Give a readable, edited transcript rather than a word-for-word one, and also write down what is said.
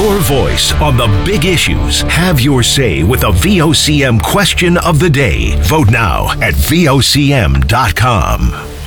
your voice on the big issues. Have your say with the VOCM question of the day. Vote now at VOCM.com.